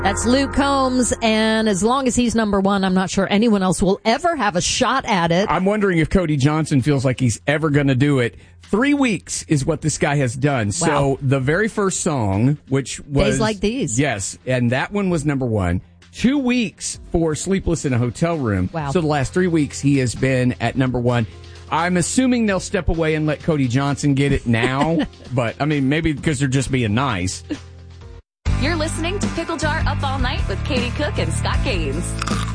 That's Luke Combs, and as long as he's number one, I'm not sure anyone else will ever have a shot at it. I'm wondering if Cody Johnson feels like he's ever going to do it. 3 weeks is what this guy has done. Wow. So the very first song, which was... Days Like These. Yes, and that one was number one. 2 weeks for Sleepless in a Hotel Room. Wow. So the last 3 weeks, he has been at number one. I'm assuming they'll step away and let Cody Johnson get it now. But, I mean, maybe because they're just being nice. You're listening to Pickle Jar Up All Night with Katie Cook and Scott Gaines.